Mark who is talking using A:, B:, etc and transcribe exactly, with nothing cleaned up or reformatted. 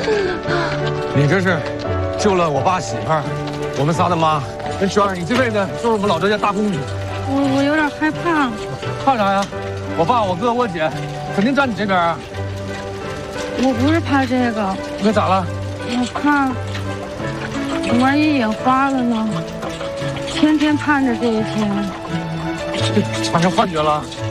A: 你这是救了我爸媳妇儿，我们仨的妈。那娟儿，你这辈子就是我们老赵家大公主。
B: 我我有点害怕。
A: 怕啥呀？我爸、我哥、我姐肯定站你这边啊。
B: 我不是怕这个。
A: 那咋了？
B: 我怕，万一眼花了呢？天天盼着这一天。
A: 这产生幻觉了。